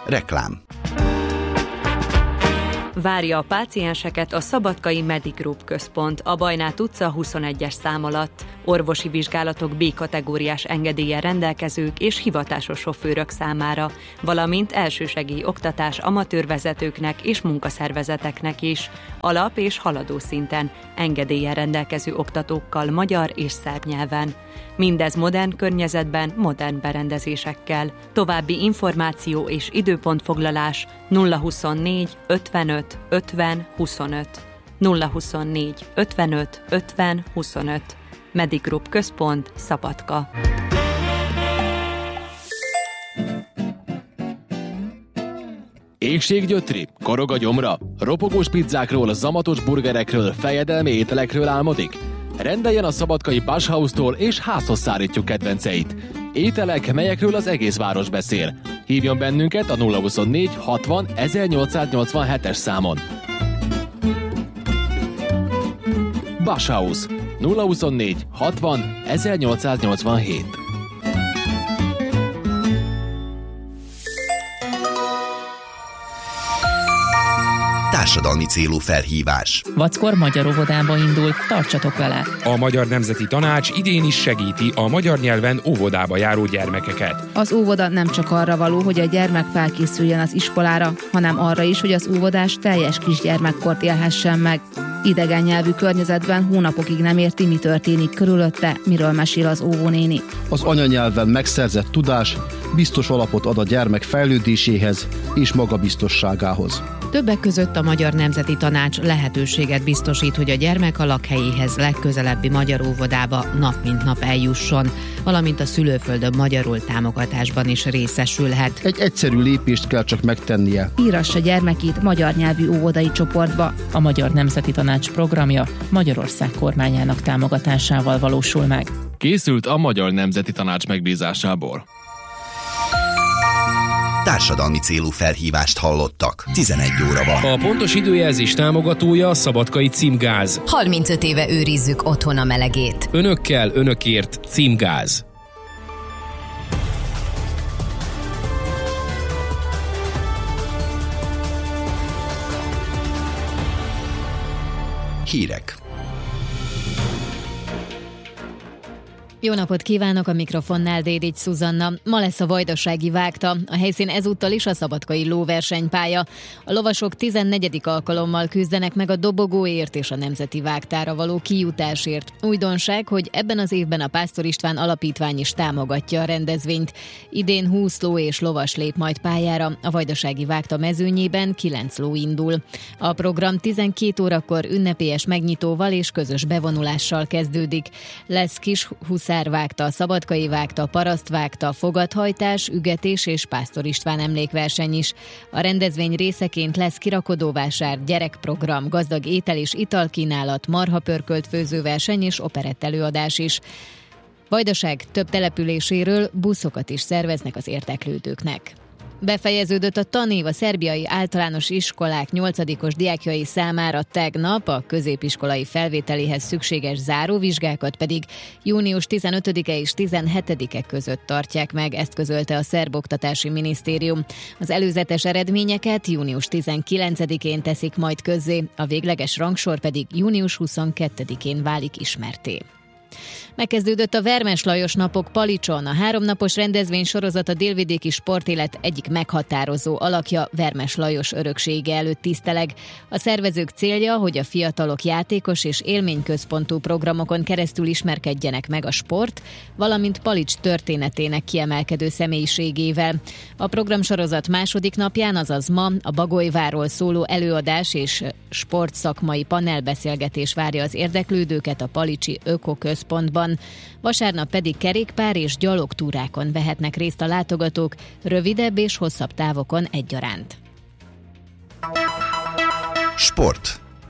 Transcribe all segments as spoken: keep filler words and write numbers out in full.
Reklám. Várja a pácienseket a Szabadkai Medigroup központ a Bajnát utca huszonegyes szám alatt. Orvosi vizsgálatok B-kategóriás engedéllyel rendelkezők és hivatásos sofőrök számára, valamint elsősegély oktatás amatőrvezetőknek és munkaszervezeteknek is, alap- és haladó szinten, engedéllyel rendelkező oktatókkal magyar és szerb nyelven. Mindez modern környezetben, modern berendezésekkel. További információ és időpontfoglalás nulla huszonnégy ötvenöt ötven huszonöt nulla huszonnégy ötvenöt ötven huszonöt. Medigroup központ, Szabadka. Éhséggyötri, korog a gyomra, ropogós pizzákról, zamatos burgerekről, fejedelmi ételekről álmodik? Rendeljen a szabadkai Bashhouse-tól és házhoz szállítjuk kedvenceit. Ételek, melyekről az egész város beszél. Hívjon bennünket a nulla huszonnégy hatvan ezernyolcszáznyolcvanhetes számon. Bashhouse nulla huszonnégy hatvan ezernyolcszáznyolcvanhét. Társadalmi célú felhívás. Vackor magyar óvodába indul, tartsatok vele! A Magyar Nemzeti Tanács idén is segíti a magyar nyelven óvodába járó gyermekeket. Az óvoda nem csak arra való, hogy a gyermek felkészüljön az iskolára, hanem arra is, hogy az óvodás teljes kisgyermekkort élhessen meg. Idegen nyelvű környezetben hónapokig nem érti, mi történik körülötte, miről mesél az óvónéni. Az anyanyelven megszerzett tudás biztos alapot ad a gyermek fejlődéséhez és magabiztosságához. Többek között a Magyar Nemzeti Tanács lehetőséget biztosít, hogy a gyermek a lakhelyéhez legközelebbi magyar óvodába nap mint nap eljusson, valamint a szülőföldön magyarul támogatásban is részesülhet. Egy egyszerű lépést kell csak megtennie. Írassa gyermekét magyar nyelvű óvodai csoportba. A Magyar Nemzeti Tanács programja Magyarország kormányának támogatásával valósul meg. Készült a Magyar Nemzeti Tanács megbízásából. Társadalmi célú felhívást hallottak. tizenegy óra van. A pontos időjelzés támogatója a Szabadkai Címgáz. harmincöt éve őrizzük otthon a melegét. Önökkel, önökért Címgáz. Hírek. Jó napot kívánok, a mikrofonnál Dédics Szuzanna. Ma lesz a vajdasági vágta, a helyszín ezúttal is a szabadkai lóversenypálya. A lovasok tizennegyedik alkalommal küzdenek meg a dobogóért és a nemzeti vágtára való kijutásért. Újdonság, hogy ebben az évben a Pásztor István Alapítvány is támogatja a rendezvényt. Idén húsz ló és lovas lép majd pályára, a vajdasági vágta mezőnyében kilenc ló indul. A program tizenkét órakor ünnepélyes megnyitóval és közös bevonulással kezdődik. Lesz kis huszárvágta, szabadkai vágta, parasztvágta, fogathajtás, ügetés és Pásztor István emlékverseny is. A rendezvény részeként lesz kirakodóvásár, gyerekprogram, gazdag étel és italkínálat, marhapörkölt főzőverseny és operett előadás is. Vajdaság több településéről buszokat is szerveznek az érdeklődőknek. Befejeződött a tanév a szerbiai általános iskolák nyolcadikos diákjai számára tegnap, a középiskolai felvételéhez szükséges záróvizsgákat pedig június tizenötödike és tizenhetedike között tartják meg, ezt közölte a szerb oktatási minisztérium. Az előzetes eredményeket június tizenkilencedikén teszik majd közzé, a végleges rangsor pedig június huszonkettedikén válik ismertté. Megkezdődött a Vermes Lajos napok Palicson. A háromnapos rendezvény sorozat a délvidéki sportélet egyik meghatározó alakja, Vermes Lajos öröksége előtt tiszteleg. A szervezők célja, hogy a fiatalok játékos és élményközpontú programokon keresztül ismerkedjenek meg a sport, valamint Palics történetének kiemelkedő személyiségével. A programsorozat második napján, azaz ma, a Bagolyvárról szóló előadás és sportszakmai panelbeszélgetés várja az érdeklődőket a Palicsi Ökoközpontban. Vasárnap pedig kerékpár és gyalogtúrákon vehetnek részt a látogatók, rövidebb és hosszabb távokon egyaránt. Sport.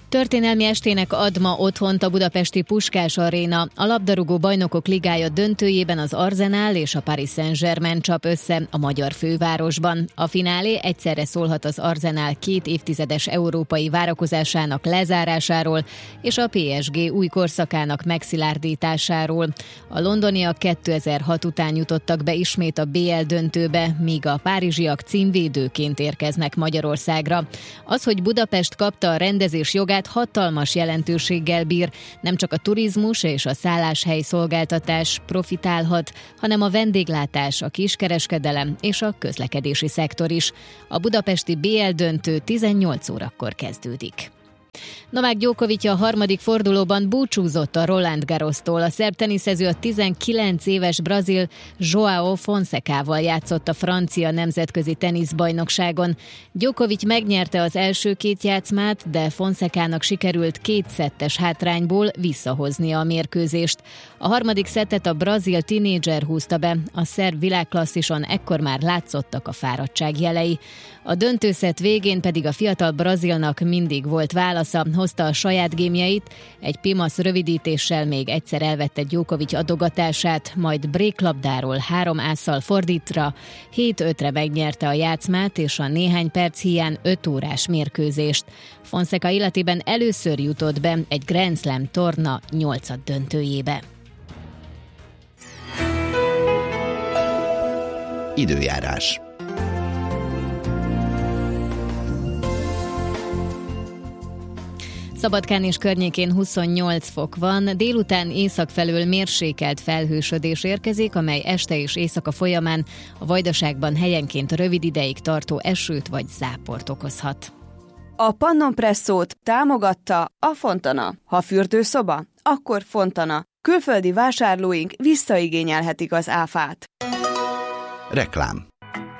Történelmi estének ad ma otthont a budapesti Puskás Aréna. A labdarúgó bajnokok ligája döntőjében az Arsenal és a Paris Saint-Germain csap össze a magyar fővárosban. A finálé egyszerre szólhat az Arsenal két évtizedes európai várakozásának lezárásáról és a pé es gé új korszakának megszilárdításáról. A londoniak kétezer-hat után jutottak be ismét a bé el döntőbe, míg a párizsiak címvédőként érkeznek Magyarországra. Az, hogy Budapest kapta a rendezés jogát, hatalmas jelentőséggel bír, nem csak a turizmus és a szálláshely szolgáltatás profitálhat, hanem a vendéglátás, a kiskereskedelem és a közlekedési szektor is. A budapesti bé el döntő tizennyolc órakor kezdődik. Novák Djokovic a harmadik fordulóban búcsúzott a Roland Garrostól. A szerb teniszező a tizenkilenc éves brazil João Fonsecával játszott a francia nemzetközi teniszbajnokságon. Djokovic megnyerte az első két játszmát, de Fonsecának sikerült két szettes hátrányból visszahoznia a mérkőzést. A harmadik szettet a brazil tinédzser húzta be, a szerb világklasszison ekkor már látszottak a fáradtság jelei. A döntőszett végén pedig a fiatal brazilnak mindig volt válasza, hozta a saját gémjeit, egy pimasz rövidítéssel még egyszer elvette Djokovic adogatását, majd bréklabdáról három ásszal fordítva, hét ötre megnyerte a játszmát és a néhány perc hiány öt órás mérkőzést. Fonseca életében először jutott be egy Grand Slam torna nyolcad döntőjébe. Időjárás. Szabadkán és környékén huszonnyolc fok van, délután észak felől mérsékelt felhősödés érkezik, amely este és éjszaka folyamán a Vajdaságban helyenként rövid ideig tartó esőt vagy záport okozhat. A Pannon Presszót támogatta a Fontana. Ha fürdőszoba, akkor Fontana. Külföldi vásárlóink visszaigényelhetik az áfát. Reklám.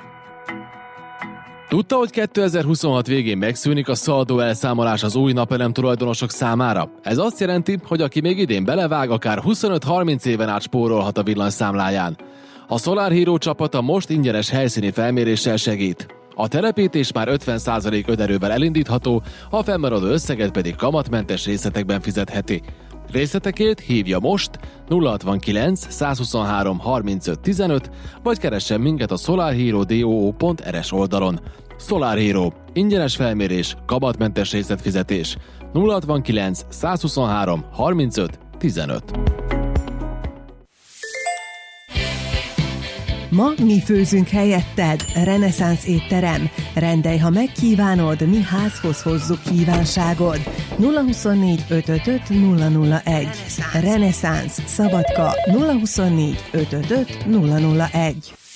Tudta, hogy kétezer-huszonhat végén megszűnik a szaldó elszámolás az új napelem tulajdonosok számára? Ez azt jelenti, hogy aki még idén belevág, akár huszonöt-harminc éven át spórolhat a villanyszámláján. A Solar Hero csapata most ingyenes helyszíni felméréssel segít. A telepítés már ötven százalék önerővel elindítható, a fennmaradó összeget pedig kamatmentes részletekben fizetheti. Részletekért hívja most nulla hatvankilenc százhuszonhárom harmincöt tizenöt, vagy keressen minket a solarhero pont do pont er es oldalon. Solar Hero. Ingyenes felmérés, kamatmentes részletfizetés. nulla hatvankilenc százhuszonhárom harmincöt tizenöt. Ma mi főzünk helyetted, Reneszánsz étterem. Rendelj, ha megkívánod, mi házhoz hozzuk kívánságod. nulla huszonnégy ötvenöt nulla nulla egy. Reneszánsz, Szabadka nulla huszonnégy ötvenöt nulla nulla egy.